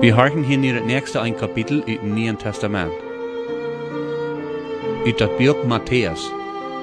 Wir horchen hier in het nächste ein Kapitel uit het Nieuwe Testament. Uit dat boek Matthäus.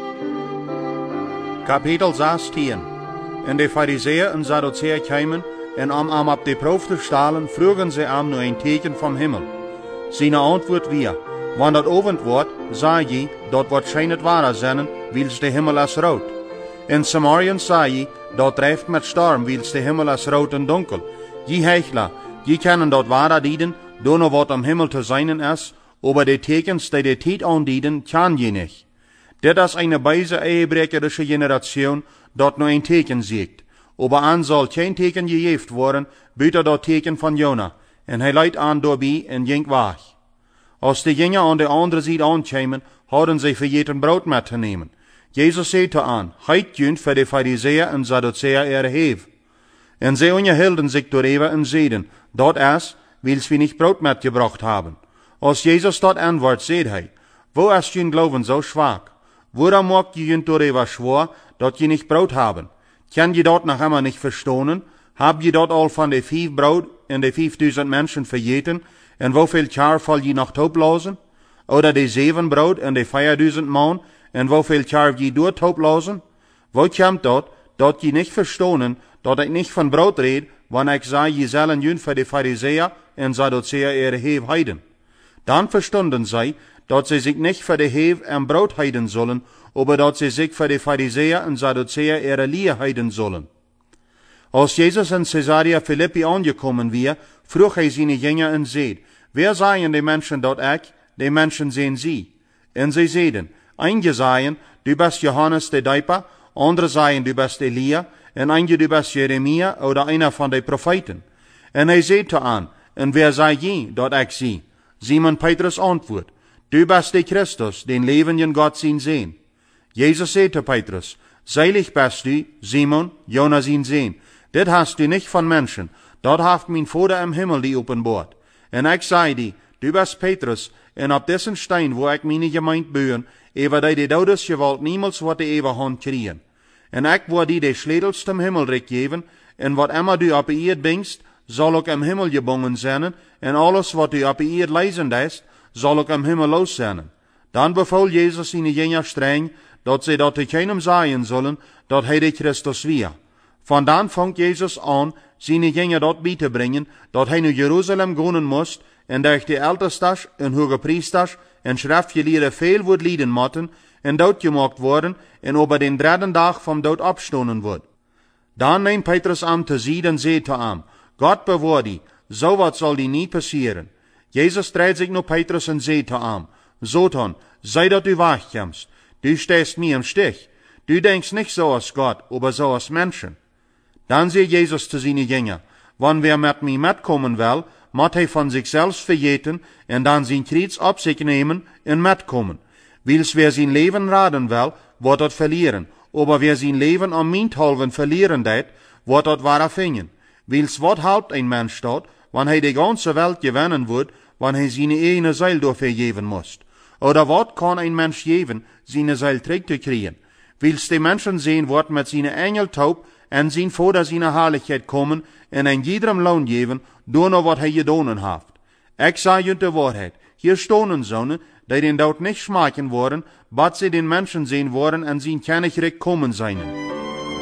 Kapitel 16. En de Pharisäer en Sadduzäer kwamen, en om am op de proef te stalen, vroegen ze am nur een teken vom Himmel. Zijn antwoord weer, wanneer dat ovend wordt, zei je, dat wordt schijnet ware zennen, wils de Himmel als rood. In Samarien zei je, dat drijft met storm, wils de Himmel als rood en donker. Je hechler, je kennen dat ware dienen, door wat am Himmel te zijn is, aber de tekens die de tijd aandienen, kan je niet. Dit is een beise ehebrecherische generation, dat nu een teken ziet. Aber aan zal geen teken gegeven worden, buiten dat teken van Jona. En hij leidt aan doorbij en ging weg. Als de jingen aan de andere zijde aankwamen, hadden zij vergeten brood met te nemen. Jezus zei te aan, heit junt voor de Pharisäer en Sadduzäer heef. En zij onderhielden zich door even en zeiden, dat is, wils we niet brood metgebracht hebben. Als Jezus dat antwoord, zei hij, wo ist jun Glauben so schwach? Woran macht je junt door even schwor, dat je niet brood hebben? Kan je dat nog immer nicht verstonen? Hab je dat al van de 5 brood en de 5000 mensen vergeten? En hoeveel jaar val je nog toplazen? Oder de 7 brood en de 4000 man? En hoeveel jaar je door toplazen? Wo komt dat je niet verstonen, dat ik niet van brood red, wanneer ik zei, je zullen jun voor de Pharisäer en Sadduzäer heef heiden. Dan verstonden zij, dat ze zich niet voor de heef en brood heiden zullen, aber dat ze zich voor de Pharisäer en Sadduzäer leer heiden zullen. Als Jezus in Caesarea Philippi aangekomen weer, vroeg hij zijn jünger en zei, wer zeien de mensen dat ik? De mensen zijn sie. En zij zeiden, einige zeien, du bist Johannes de Döper, andere zeien, du bist Elia, en einige du bist Jeremia oder einer van de profeten. En hij zei te aan, en wer zei je dat ik zie? Simon Petrus antwoord, du bist de Christus, den levenden Gott zien zijn. Jezus zei te Petrus, seilig bist du, Simon, Jonas zien zijn. Dit hast du nicht von Menschen, dat heeft mijn Vader im Himmel die openbaart. En ik zei die, du bist Petrus, en op dessen stein, wo ik meine gemeint bouwen, over die de douders gewalt niemals wat de eeuwige hand kriegen. En ik word die de schledels zum Himmelrijk geven, en wat immer du op eerd bingst, zal ook im Himmel gebonden zijn, en alles wat du op eerd leizend is, zal ook im Himmel los zijn. Dan beval Jezus zijn jünger streng, dat ze dat te keinem zeggen zullen, dat hij de Christus weer. Van dan vangt Jezus aan, zijn jünger dat bij te brengen, dat hij naar Jeruzalem gaan moest, en dat de ältestas en hoge priesters en schriftgeleerden veel wordt lijden moeten, en doodgemaakt worden, en over den 3e dag van dood opstonen wordt. Dan neemt Petrus aan te zien en zei te hem, God bewaar die, zo wat zal die niet passeren. Jezus draait zich naar Petrus en zei te hem, Satan, sei dat du wegkommst, du stehst mir im Stich, du denkst nicht so als Gott, aber so als Menschen. Dan zei Jezus te zijn jünger, wanneer wer met mij metkommen wil, moet hij van zichzelf vergeten en dan zijn kruis op zich nemen en metkommen. Wils wer zijn leven raden wil, wordt dat verlieren, aber wer zijn leven om mijnthalven verlieren deed, wordt dat ware vinden. Wils wat helpt een mens dat, wanneer hij de ganze welt gewinnen wordt, wanneer hij zijn ene ziel dafür geven moest? Oder wat kan een mens geven, zijn ziel terug te krijgen? Wils de mensen zien wordt met zijn engel taub, en zijn Vader zijn herrlichkeit komen, en een iedereen loon geven, door naar wat hij gedaan heeft. Ik zei je de waarheid, hier stonen zonen, die den dood niet smaken worden, wat ze den mensen zien worden en zijn kennelijk komen zijn.